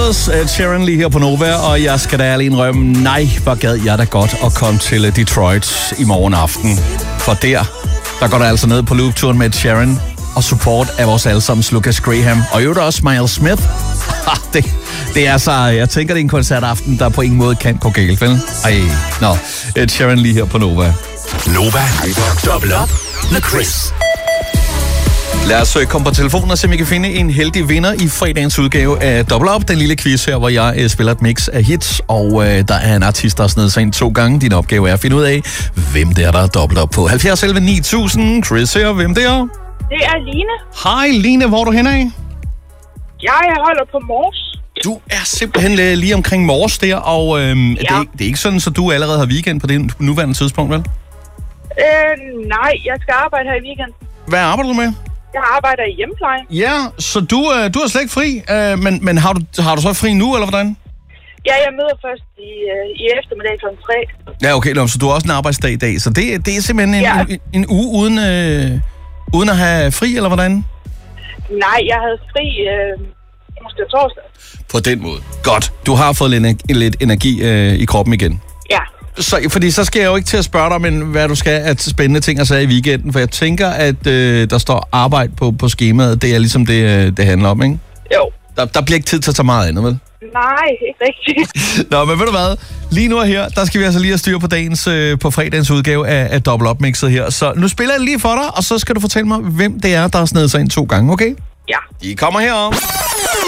Colors, Ed Sheeran lige her på Nova, og jeg skal da ærlig indrømme, nej, hvor gad jeg da godt at komme til Detroit i morgen aften. For der går der altså ned på loopturen med Ed Sheeran og support af vores allesammens Lucas Graham, og jo der også Miles Smith. Det er så, jeg tænker, det er en koncertaften, der på ingen måde kan gå galt, vel? Ed Sheeran lige her på Nova. Nova, dobbelt op med Chris. Lad os komme på telefonen og se, om I kan finde en heldig vinder i fredagens udgave af Double Up, den lille quiz her, hvor jeg spiller et mix af hits, og der er en artist, der har snedet sig ind 2 gange. Din opgave er at finde ud af, hvem det er, der er dobbelt op på. 70 11 9000. Chris her, hvem det er? Det er Line. Hej Line, hvor er du henne af? Jeg holder på Mors. Du er simpelthen lige omkring Mors der, og det er ikke sådan, så du allerede har weekend på det nuværende tidspunkt, vel? Nej, jeg skal arbejde her i weekenden. Hvad arbejder du med? Jeg arbejder i hjemmepleje. Ja, så du er slet ikke fri, men har du så fri nu, eller hvordan? Ja, jeg møder først i eftermiddag kl. 3. Ja, okay, så du har også en arbejdsdag i dag, så det er simpelthen en uge uden at have fri, eller hvordan? Nej, jeg havde fri måske torsdag. På den måde. Godt. Du har fået lidt energi i kroppen igen. Ja. Fordi så skal jeg jo ikke til at spørge dig, men hvad du skal af spændende ting at sige i weekenden, for jeg tænker, at der står arbejde på skemaet. Det er ligesom det handler om, ikke? Jo. Der bliver ikke tid til at tage meget andet, vel? Nej, ikke rigtigt. Nå, men ved du hvad? Lige nu her, der skal vi altså lige have styr på på fredagens udgave af Double Up mixet her. Så nu spiller jeg lige for dig, og så skal du fortælle mig, hvem det er, der har snedet sig ind 2 gange, okay? Ja. De kommer her.